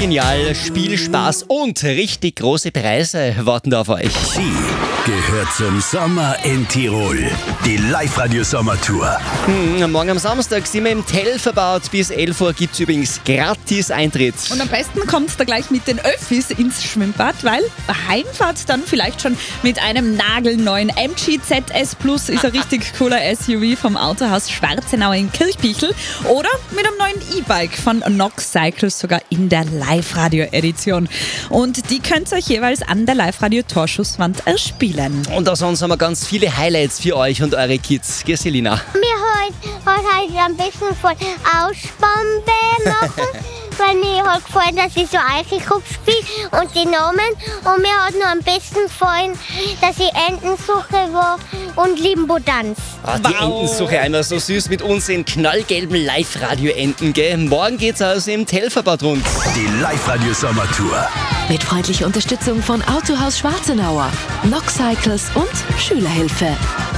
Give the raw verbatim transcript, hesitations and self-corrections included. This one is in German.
genial, Spielspaß und richtig große Preise warten da auf euch. Sie gehört zum Sommer in Tirol. Die Live-Radio-Sommertour. Hm, morgen am Samstag sind wir im Tell verbaut. Bis elf Uhr gibt es übrigens gratis Eintritt. Und am besten kommt da gleich mit den Öffis ins Schwimmbad, weil Heimfahrt dann vielleicht schon mit einem nagelneuen M G Z S Plus, ist ein richtig cooler S U V vom Autohaus Schwarzenau in Kirchbichl, oder mit einem neuen E-Bike von Nox Cycles, sogar in der Live-Radio-Edition. Und die könnt ihr euch jeweils an der Live-Radio-Torschusswand erspielen. Und auch sonst haben wir ganz viele Highlights für euch und eure Kids. Gell, Selina? Mir hat heute ein bisschen von Ausbombe machen, weil mir hat gefallen, dass ich so Eichelkopf spiele und die Namen. Und mir hat noch am besten gefallen, dass ich Entensuche war und Limbo-Tanz. Ah, die Wow. Entensuche einmal so süß mit uns in knallgelben Live-Radio-Enten, gell? Morgen geht's also im Tell verbaut rund. Die Live-Radio-Sommertour. Mit freundlicher Unterstützung von Autohaus Schwarzenauer, Nox Cycles und Schülerhilfe.